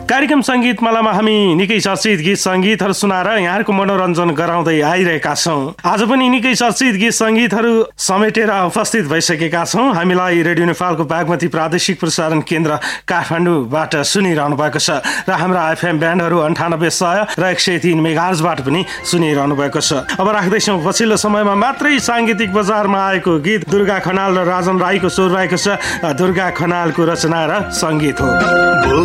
कार्यक्रम सङ्गीत मालामा हामी निकै चर्चित गीत सङ्गीतहरू सुनाएर यहाँहरूको मनोरञ्जन गराउँदै आइरहेका छौँ। आज पनि निकै चर्चित गीत सङ्गीतहरू समेटेर उपस्थित भइसकेका छौँ। हामीलाई रेडियो नेपालको बागमती प्रादेशिक प्रसारण केन्द्र काठमाडौँबाट सुनिरहनु भएको छ र हाम्रा एफएम ब्यान्डहरू 98.6 र 103 मेगाहर्जबाट पनि सुनिरहनु भएको छ। अब राख्दैछौँ पछिल्लो समयमा मात्रै साङ्गीतिक बजारमा आएको गीत दुर्गा खनाल र राजन राईको स्वर रहेको छ। दुर्गा खनालको रचना र सङ्गीत हो।